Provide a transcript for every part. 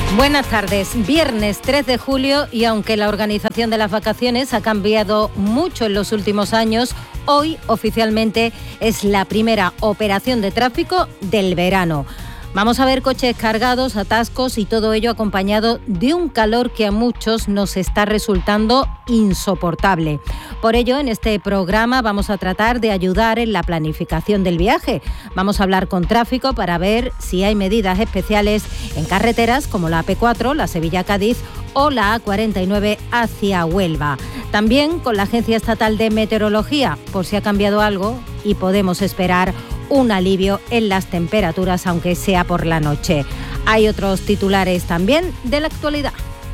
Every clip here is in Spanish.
Buenas tardes. Viernes 3 de julio y aunque la organización de las vacaciones ha cambiado mucho en los últimos años, hoy oficialmente es la primera operación de tráfico del verano. Vamos a ver coches cargados, atascos y todo ello acompañado de un calor que a muchos nos está resultando insoportable. Por ello, en este programa vamos a tratar de ayudar en la planificación del viaje. Vamos a hablar con tráfico para ver si hay medidas especiales en carreteras como la AP4, la Sevilla-Cádiz o la A49 hacia Huelva. También con la Agencia Estatal de Meteorología, por si ha cambiado algo y podemos esperar un alivio en las temperaturas, aunque sea por la noche. Hay otros titulares también de la actualidad.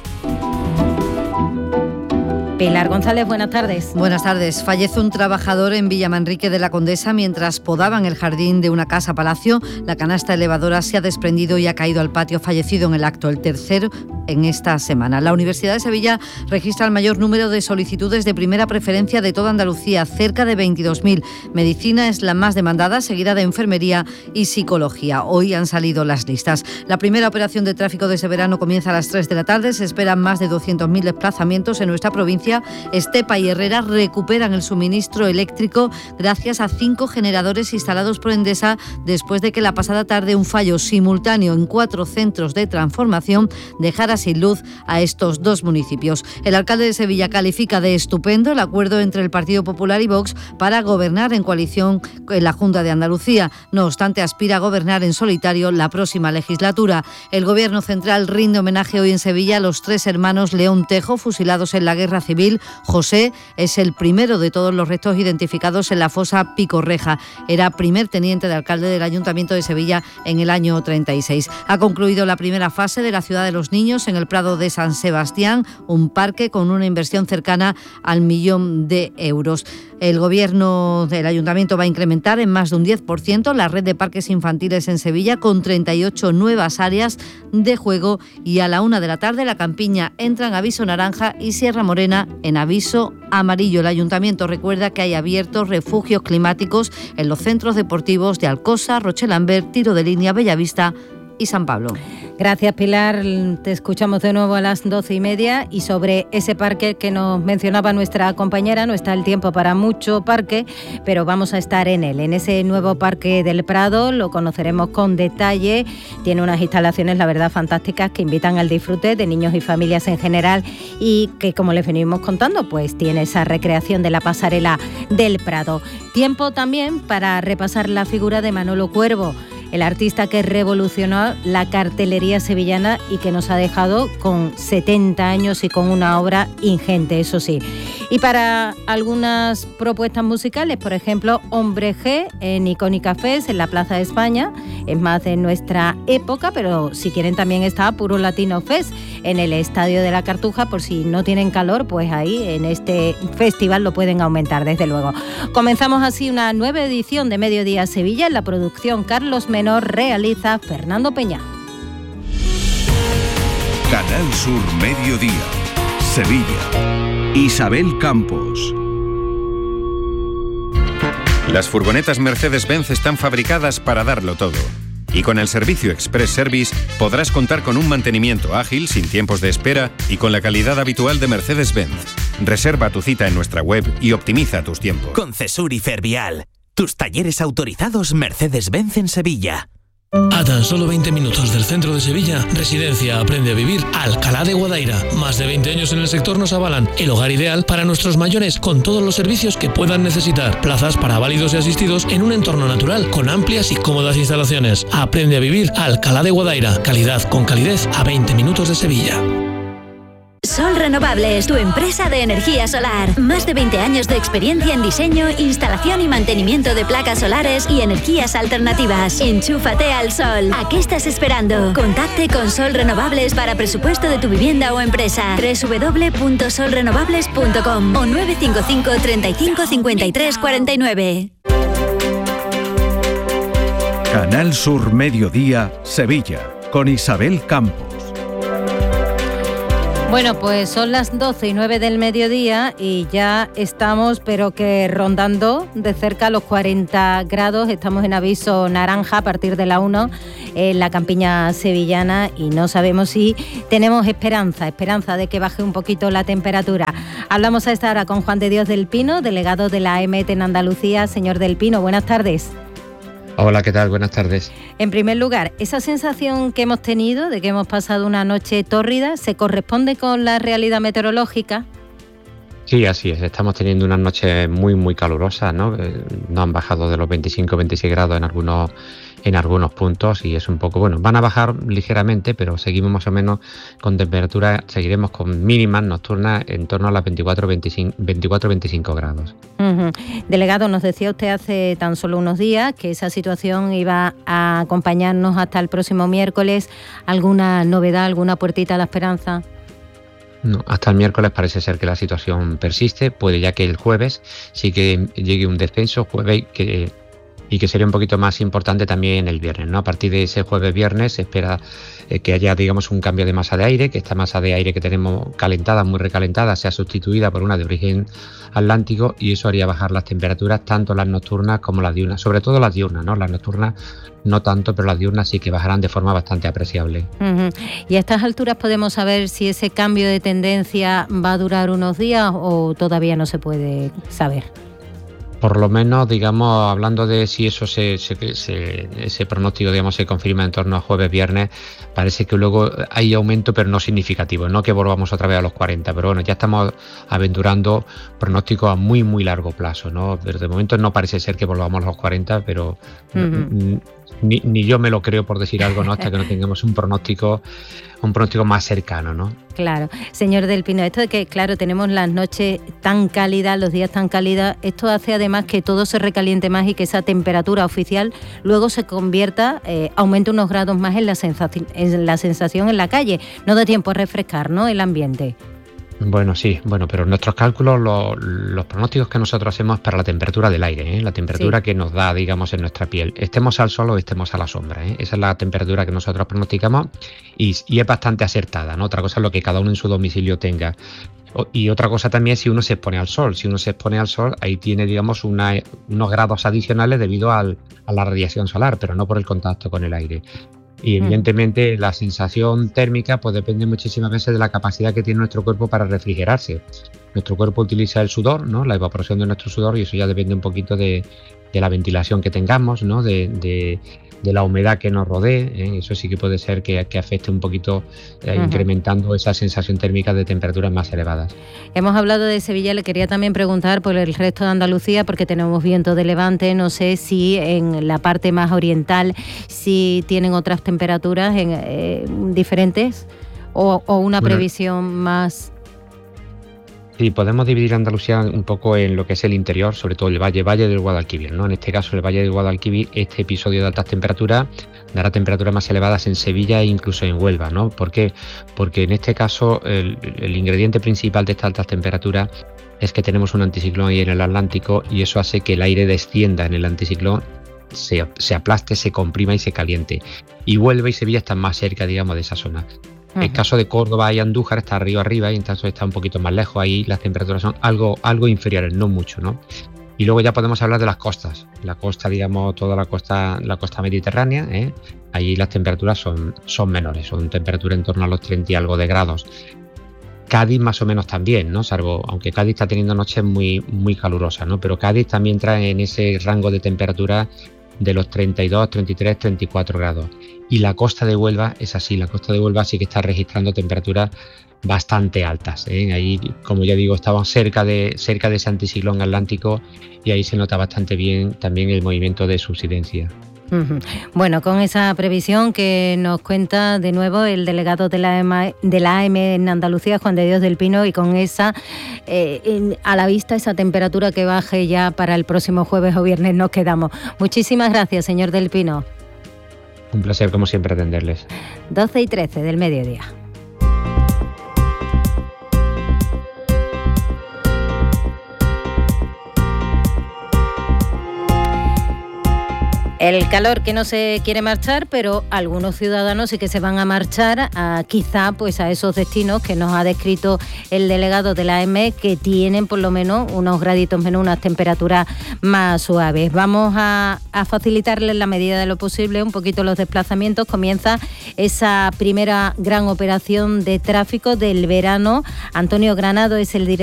Pilar González, buenas tardes. Buenas tardes. Fallece un trabajador en Villamanrique de la Condesa mientras podaban el jardín de una casa-palacio. La canasta elevadora se ha desprendido y ha caído al patio, fallecido en el acto, el tercero en esta semana. La Universidad de Sevilla registra el mayor número de solicitudes de primera preferencia de toda Andalucía, cerca de 22.000. Medicina es la más demandada, seguida de enfermería y psicología. Hoy han salido las listas. La primera operación de tráfico de este verano comienza a las 3 de la tarde. Se esperan más de 200.000 desplazamientos en nuestra provincia. Estepa y Herrera recuperan el suministro eléctrico gracias a 5 generadores instalados por Endesa después de que la pasada tarde un fallo simultáneo en 4 centros de transformación dejara sin luz a estos 2 municipios. El alcalde de Sevilla califica de estupendo el acuerdo entre el Partido Popular y Vox para gobernar en coalición en la Junta de Andalucía. No obstante, aspira a gobernar en solitario la próxima legislatura. El Gobierno central rinde homenaje hoy en Sevilla a los 3 hermanos León Tejo, fusilados en la Guerra Civil. José es el primero de todos los restos identificados en la fosa Picorreja. Era primer teniente de alcalde del Ayuntamiento de Sevilla en el año 36. Ha concluido la primera fase de la Ciudad de los Niños en el Prado de San Sebastián, un parque con una inversión cercana al 1.000.000 de euros. El Gobierno del Ayuntamiento va a incrementar en más de un 10% la red de parques infantiles en Sevilla, con 38 nuevas áreas de juego, y a la 1 de la tarde la Campiña entra en aviso naranja y Sierra Morena en aviso amarillo. El Ayuntamiento recuerda que hay abiertos refugios climáticos en los centros deportivos de Alcosa, Rochelambert, Tiro de Línea, Bellavista y San Pablo. Gracias, Pilar. Te escuchamos de nuevo a las 12:30 y sobre ese parque que nos mencionaba nuestra compañera. No está el tiempo para mucho parque, pero vamos a estar en él, en ese nuevo Parque del Prado. Lo conoceremos con detalle. Tiene unas instalaciones, la verdad, fantásticas que invitan al disfrute de niños y familias en general, y que, como les venimos contando, pues tiene esa recreación de la pasarela del Prado. Tiempo también para repasar la figura de Manolo Cuervo, el artista que revolucionó la cartelería sevillana y que nos ha dejado con 70 años y con una obra ingente, eso sí. Y para algunas propuestas musicales, por ejemplo, Hombre G en Icónica Fest en la Plaza de España, es más de nuestra época, pero si quieren también está Puro Latino Fest en el Estadio de la Cartuja, por si no tienen calor, pues ahí en este festival lo pueden aumentar, desde luego. Comenzamos así una nueva edición de Mediodía Sevilla. En la producción Carlos Menor, realiza Fernando Peña. Canal Sur Mediodía, Sevilla. Isabel Campos. Las furgonetas Mercedes-Benz están fabricadas para darlo todo. Y con el servicio Express Service podrás contar con un mantenimiento ágil, sin tiempos de espera y con la calidad habitual de Mercedes-Benz. Reserva tu cita en nuestra web y optimiza tus tiempos. Concesur y Fervial, tus talleres autorizados Mercedes-Benz en Sevilla. A tan solo 20 minutos del centro de Sevilla, Residencia Aprende a Vivir Alcalá de Guadaira. Más de 20 años en el sector nos avalan el hogar ideal para nuestros mayores, con todos los servicios que puedan necesitar. Plazas para válidos y asistidos en un entorno natural, con amplias y cómodas instalaciones. Aprende a Vivir Alcalá de Guadaira. Calidad con calidez a 20 minutos de Sevilla. Sol Renovables, tu empresa de energía solar. Más de 20 años de experiencia en diseño, instalación y mantenimiento de placas solares y energías alternativas. Enchúfate al sol. ¿A qué estás esperando? Contacte con Sol Renovables para presupuesto de tu vivienda o empresa. www.solrenovables.com o 955 35 53 49. Canal Sur Mediodía, Sevilla, con Isabel Campos. Bueno, pues son las 12:09 del mediodía y ya estamos, pero que rondando de cerca los 40 grados. Estamos en aviso naranja a partir de la 1 en la campiña sevillana y no sabemos si tenemos esperanza de que baje un poquito la temperatura. Hablamos a esta hora con Juan de Dios del Pino, delegado de la AEMET en Andalucía. Señor del Pino, buenas tardes. Hola, ¿qué tal? Buenas tardes. En primer lugar, esa sensación que hemos tenido de que hemos pasado una noche tórrida, ¿se corresponde con la realidad meteorológica? Sí, así es. Estamos teniendo unas noches muy calurosas, ¿no? No han bajado de los 25-26 grados en algunos puntos y es un poco, bueno, van a bajar ligeramente, pero seguimos más o menos con temperaturas, seguiremos con mínimas nocturnas en torno a las 24-25 grados. Uh-huh. Delegado, nos decía usted hace tan solo unos días que esa situación iba a acompañarnos hasta el próximo miércoles. ¿Alguna novedad, alguna puertita a la esperanza? No, hasta el miércoles parece ser que la situación persiste. Puede ya que el jueves sí que llegue un descenso, y que sería un poquito más importante también el viernes, ¿no? A partir de ese jueves-viernes se espera que haya, digamos, un cambio de masa de aire, que esta masa de aire que tenemos calentada, muy recalentada, sea sustituida por una de origen atlántico y eso haría bajar las temperaturas, tanto las nocturnas como las diurnas, sobre todo las diurnas, ¿no? Las nocturnas no tanto, pero las diurnas sí que bajarán de forma bastante apreciable. Uh-huh. ¿Y a estas alturas podemos saber si ese cambio de tendencia va a durar unos días o todavía no se puede saber? Por lo menos, digamos, hablando de si eso ese pronóstico, digamos, se confirma en torno a jueves-viernes, parece que luego hay aumento, pero no significativo, no que volvamos otra vez a los 40, pero bueno, ya estamos aventurando pronósticos a muy largo plazo, ¿no? Pero de momento no parece ser que volvamos a los 40, pero ni yo me lo creo, por decir algo, ¿no? Hasta que no tengamos un pronóstico más cercano, ¿no? Claro. Señor del Pino, esto de que, claro, tenemos las noches tan cálidas, los días tan cálidos, esto hace además que todo se recaliente más y que esa temperatura oficial luego se convierta, aumente unos grados más en la sensación en la calle. No da tiempo a refrescar, ¿no?, el ambiente. Bueno, sí, pero nuestros cálculos, los pronósticos que nosotros hacemos para la temperatura del aire, la temperatura que nos da, digamos, en nuestra piel, estemos al sol o estemos a la sombra, esa es la temperatura que nosotros pronosticamos y es bastante acertada, ¿no? Otra cosa es lo que cada uno en su domicilio tenga. Y otra cosa también es si uno se expone al sol. Si uno se expone al sol, ahí tiene, digamos, unos grados adicionales debido a la radiación solar, pero no por el contacto con el aire. Y evidentemente la sensación térmica pues depende muchísimas veces de la capacidad que tiene nuestro cuerpo para refrigerarse. Nuestro cuerpo utiliza el sudor, ¿no? La evaporación de nuestro sudor, y eso ya depende un poquito de la ventilación que tengamos, ¿no? De la humedad que nos rodee, Eso sí que puede ser que afecte un poquito, incrementando esa sensación térmica de temperaturas más elevadas. Hemos hablado de Sevilla, le quería también preguntar por el resto de Andalucía, porque tenemos viento de levante. No sé si en la parte más oriental si tienen otras temperaturas diferentes o una previsión más. Sí, podemos dividir Andalucía un poco en lo que es el interior, sobre todo el valle del Guadalquivir, ¿no? En este caso, el valle del Guadalquivir, este episodio de altas temperaturas dará temperaturas más elevadas en Sevilla e incluso en Huelva, ¿no? ¿Por qué? Porque en este caso el ingrediente principal de estas altas temperaturas es que tenemos un anticiclón ahí en el Atlántico y eso hace que el aire descienda en el anticiclón, se aplaste, se comprima y se caliente. Y Huelva y Sevilla están más cerca, digamos, de esa zona. El caso de Córdoba y Andújar está arriba y entonces está un poquito más lejos. Ahí las temperaturas son algo inferiores, no mucho, ¿no? Y luego ya podemos hablar de las costas. La costa, digamos, toda la costa mediterránea, ahí las temperaturas son menores, son temperaturas en torno a los 30 y algo de grados. Cádiz más o menos también, ¿no? Salvo, aunque Cádiz está teniendo noches muy calurosas, ¿no? Pero Cádiz también trae en ese rango de temperatura de los 32, 33, 34 grados. Y la costa de Huelva es así, la costa de Huelva sí que está registrando temperaturas bastante altas, Ahí, como ya digo, estamos cerca de ese anticiclón atlántico y ahí se nota bastante bien también el movimiento de subsidencia. Bueno, con esa previsión que nos cuenta de nuevo el delegado de la AEMET en Andalucía, Juan de Dios del Pino, y con esa a la vista esa temperatura que baje ya para el próximo jueves o viernes nos quedamos. Muchísimas gracias, señor del Pino. Un placer, como siempre, atenderles. 12:13 del mediodía. El calor que no se quiere marchar, pero algunos ciudadanos sí que se van a marchar quizá pues a esos destinos que nos ha descrito el delegado de la AEMET, que tienen por lo menos unos graditos menos, unas temperaturas más suaves. Vamos a facilitarles en la medida de lo posible un poquito los desplazamientos. Comienza esa primera gran operación de tráfico del verano. Antonio Granado es el director